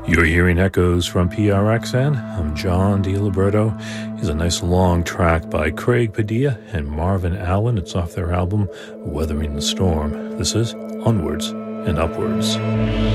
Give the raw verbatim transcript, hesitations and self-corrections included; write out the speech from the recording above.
You're hearing echoes from P R X N. I'm John DiLiberto. Here's a nice long track by Craig Padilla and Marvin Allen. It's off their album, Weathering the Storm. This is Onwards and Upwards.